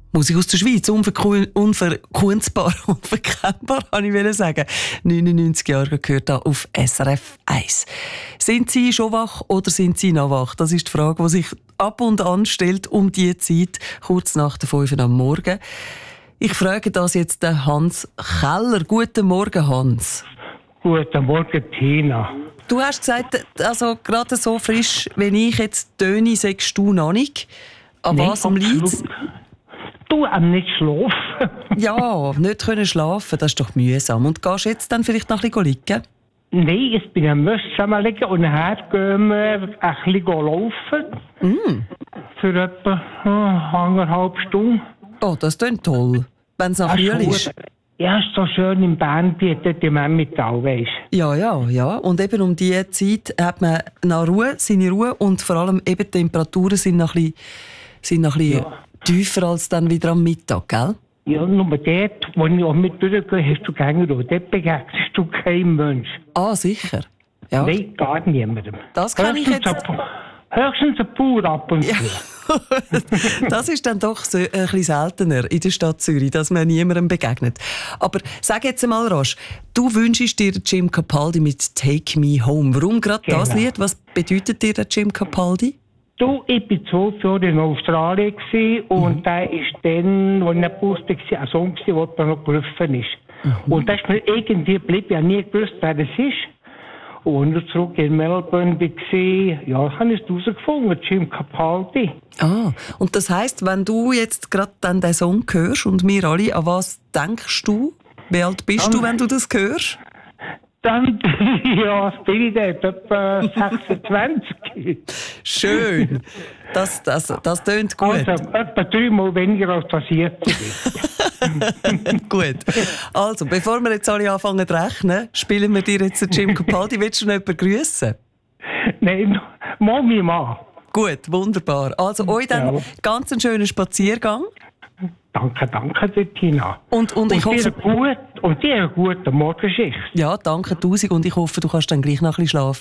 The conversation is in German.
Musik aus der Schweiz, unverkunzbar, unverkennbar, kann ich sagen. 99 Jahre gehört da auf SRF 1. Sind Sie schon wach oder sind Sie noch wach? Das ist die Frage, die sich ab und an stellt um diese Zeit, kurz nach der 5 Uhr am Morgen. Ich frage das jetzt den Hans Keller. Guten Morgen, Hans. Guten Morgen, Tina. Du hast gesagt, also gerade so frisch, wenn ich jetzt töne, sagst du noch nicht. An was liegt es? Du am nicht schlafen. Ja, nicht können schlafen, das ist doch mühsam. Und gehst du jetzt dann vielleicht noch ein bisschen liegen? Nein, ich bin am Mösschen liegen und nachher gehen wir ein bisschen laufen. Für etwa 1,5 Stunden. Oh, das klingt toll. Wenn es nach kühl ist. Ja, ist so schön im Bernbiet, dort im Emmental, weisst du. Ja. Und eben um diese Zeit hat man noch Ruhe, seine Ruhe und vor allem eben die Temperaturen sind noch ein bisschen tiefer als dann wieder am Mittag, gell? Ja, nur dort, wo ich auch mit durchgehe, hast du keine Ruhe. Dort begegnest du keinem Mensch. Ah, sicher? Ja. Nein, gar niemandem. Das kann ich jetzt... Höchstens ein Bauer ab und zu. Ja. Das ist dann doch so ein bisschen seltener in der Stadt Zürich, dass man niemandem begegnet. Aber sag jetzt einmal, Roche, du wünschst dir Jim Capaldi mit «Take Me Home». Warum gerade das Lied? Was bedeutet dir der Jim Capaldi? Du, ich war 12 Jahre in Australien und der ist dann, als ich nicht wusste, ein Song, der noch gerufen ist. Und das ist mir irgendwie geblieben. Ich habe nie gewusst, wer das ist. Und als ich zurück in Melbourne war, habe ich es herausgefunden, Jim Capaldi. Ah, und das heisst, wenn du jetzt gerade dann den Song hörst und wir alle, an was denkst du? Wie alt bist du, wenn du das hörst? Dann, bin ich dort, etwa 26. Schön. Das tönt gut. Also, etwa 3-mal weniger als das jetzt ist. Gut. Also, bevor wir jetzt alle anfangen zu rechnen, spielen wir dir jetzt den Jim Capaldi. Willst du noch jemanden grüssen? Nein, Mami, Mann. Gut, wunderbar. Also, euch dann ganz einen schönen Spaziergang. Danke, Tina. Und ich hoffe... Und dir eine gute Morgenschicht. Ja, danke 1000 und ich hoffe, du kannst dann gleich noch ein bisschen schlafen.